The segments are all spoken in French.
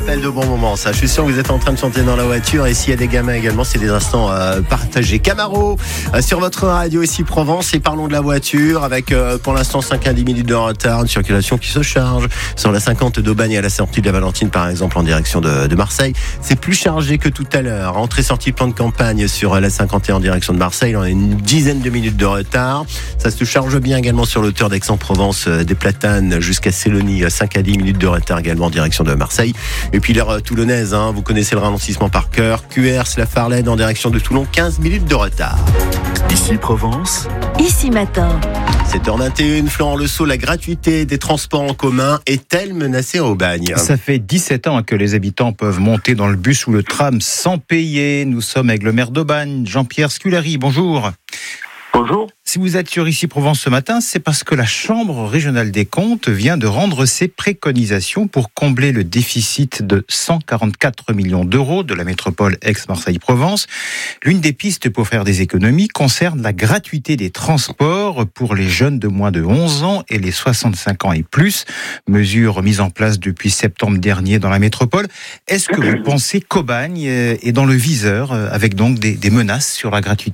rappelle de bons moments, ça. Je suis sûr que vous êtes en train de chanter dans la voiture. Et s'il y a des gamins également, c'est des instants partagés. Camaro sur votre radio ici Provence. Et parlons de la voiture avec pour l'instant 5 à 10 minutes de retard. Une circulation qui se charge sur la 50 d'Aubagne à la sortie de la Valentine, par exemple, en direction de Marseille. C'est plus chargé que tout à l'heure. Entrée-sortie plan de campagne sur la 51 en direction de Marseille. On a une dizaine de minutes de retard. Ça se charge bien également sur l'auteur d'Aix-en-Provence, des Platanes jusqu'à Célonie. 5 à 10 minutes de retard également en direction de Marseille. Et puis l'heure toulonnaise, vous connaissez le ralentissement par cœur. QRS, la Farlène en direction de Toulon, 15 minutes de retard. Ici Provence. Ici Matin. 7h21, Florent Le Sceau, la gratuité des transports en commun est-elle menacée à Aubagne ? Ça fait 17 ans que les habitants peuvent monter dans le bus ou le tram sans payer. Nous sommes avec le maire d'Aubagne, Jean-Pierre Scullari. Bonjour. Bonjour. Si vous êtes sur Ici Provence ce matin, c'est parce que la Chambre régionale des comptes vient de rendre ses préconisations pour combler le déficit de 144 millions d'euros de la métropole Aix-Marseille-Provence. L'une des pistes pour faire des économies concerne la gratuité des transports pour les jeunes de moins de 11 ans et les 65 ans et plus. Mesure mise en place depuis septembre dernier dans la métropole. Est-ce que vous pensez qu'Aubagne est dans le viseur avec donc des menaces sur la gratuité ?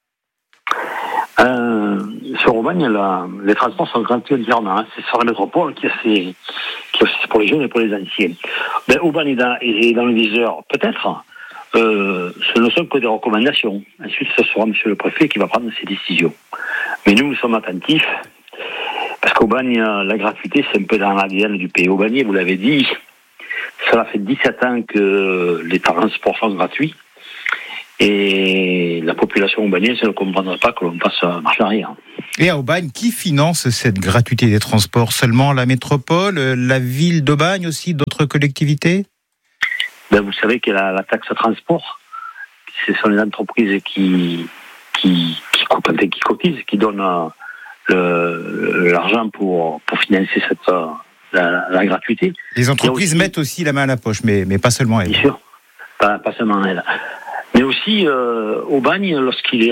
Sur Aubagne, les transports sont gratuits entièrement. C'est sur la métropole qui c'est pour les jeunes et pour les anciens. Mais Aubagne est dans le viseur, peut-être. Ce ne sont que des recommandations. Ensuite, ce sera monsieur le préfet qui va prendre ses décisions. Mais nous sommes attentifs, parce qu'Aubagne, la gratuité, c'est un peu dans l'ADN du pays aubagnais, vous l'avez dit. Cela fait 17 ans que les transports sont gratuits. Et la population aubagnaise ne comprendrait pas que l'on fasse marche arrière. Et à Aubagne, qui finance cette gratuité des transports ? Seulement la métropole, la ville d'Aubagne aussi, d'autres collectivités ? Vous savez que la taxe transport, ce sont les entreprises qui cotisent, qui donnent l'argent pour financer la gratuité. Les entreprises mettent aussi la main à la poche, mais pas seulement elles. Bien sûr, pas seulement elles. Mais aussi, Aubagne, lorsqu'il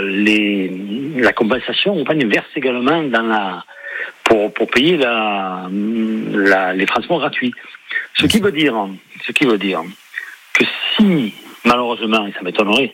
la compensation, Aubagne verse également pour payer les transports gratuits. Ce qui veut dire que si, malheureusement, et ça m'étonnerait,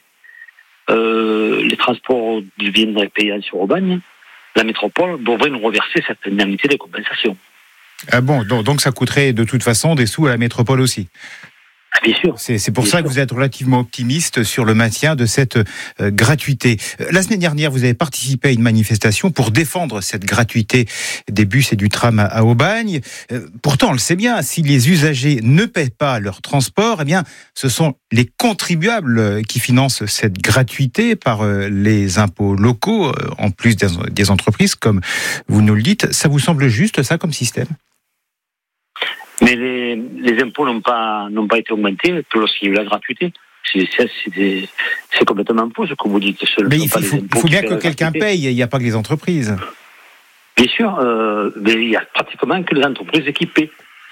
les transports deviendraient payants sur Aubagne, la métropole devrait nous reverser cette indemnité de compensation. Ah bon, donc ça coûterait de toute façon des sous à la métropole aussi. Bien sûr. C'est pour ça que vous êtes relativement optimiste sur le maintien de cette gratuité. La semaine dernière, vous avez participé à une manifestation pour défendre cette gratuité des bus et du tram à Aubagne. Pourtant, on le sait bien, si les usagers ne paient pas leur transport, eh bien, ce sont les contribuables qui financent cette gratuité par les impôts locaux, en plus des entreprises, comme vous nous le dites. Ça vous semble juste, ça, comme système ? Mais les impôts n'ont pas été augmentés lorsqu'il y a eu la gratuité. C'est complètement faux ce que vous dites. Mais il faut bien que quelqu'un paye, il n'y a pas que les entreprises. Bien sûr, mais il n'y a pratiquement que les entreprises équipées.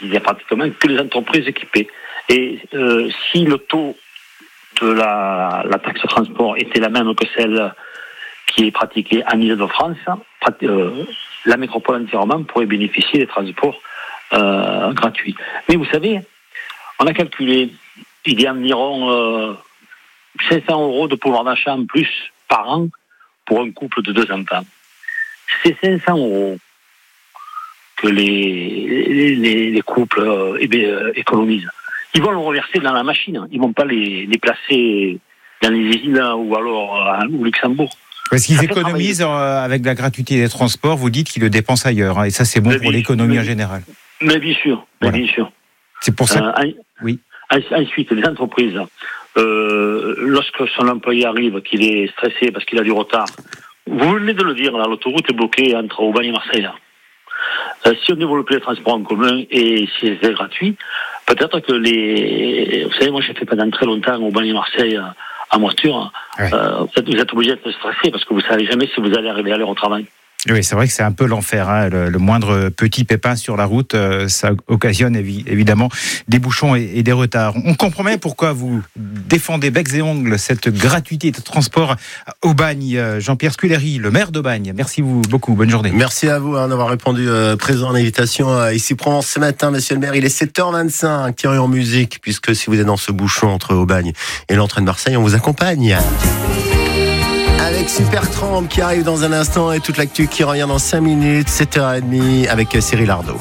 Et si le taux de la taxe transport était la même que celle qui est pratiquée en Île-de-France, la métropole entièrement pourrait bénéficier des transports gratuit. Mais vous savez, on a calculé, il y a environ 500 € de pouvoir d'achat en plus par an pour un couple de 2 enfants. C'est 500 € que les couples économisent. Ils vont le reverser dans la machine, ils ne vont pas les placer dans les îles ou alors au Luxembourg. Parce qu'ils économisent avec la gratuité des transports, vous dites qu'ils le dépensent ailleurs, et ça c'est bon pour l'économie en général. Mais bien sûr, voilà. Bien sûr. C'est pour ça. Oui. Ensuite, les entreprises, lorsque son employé arrive, qu'il est stressé parce qu'il a du retard, vous venez de le dire, là, l'autoroute est bloquée entre Aubagne et Marseille. Si on développe les transports en commun et si c'est gratuit, peut-être que vous savez, moi j'ai fait pendant très longtemps Aubagne et Marseille en voiture. Ouais. Vous êtes obligé d'être stressé parce que vous ne savez jamais si vous allez arriver à l'heure au travail. Oui, c'est vrai que c'est un peu l'enfer. Hein. Le moindre petit pépin sur la route, ça occasionne évidemment des bouchons et des retards. On comprend bien pourquoi vous défendez becs et ongles cette gratuité de transport à Aubagne. Jean-Pierre Sculeri, le maire d'Aubagne. Merci beaucoup. Bonne journée. Merci à vous d'avoir répondu présent à l'invitation ici Provence ce matin, monsieur le maire. Il est 7h25. Tirez en musique, puisque si vous êtes dans ce bouchon entre Aubagne et l'entrée de Marseille, on vous accompagne. Avec Supertramp qui arrive dans un instant et toute l'actu qui revient dans 5 minutes, 7h30 avec Cyril Ardo.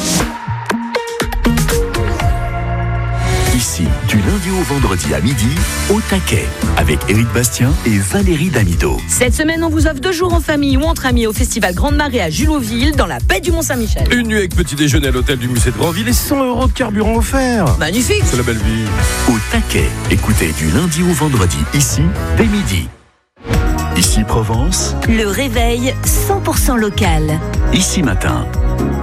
Ici, du lundi au vendredi à midi, au taquet, avec Éric Bastien et Valérie Damido. Cette semaine, on vous offre 2 jours en famille ou entre amis au festival Grande Marée à Julotville, dans la baie du Mont-Saint-Michel. Une nuit avec petit déjeuner à l'hôtel du Musée de Grandville et 100 € de carburant offert. Magnifique. C'est la belle vie. Au taquet, écoutez du lundi au vendredi, ici, dès midi. Ici Provence, Le réveil 100% local. ici matin.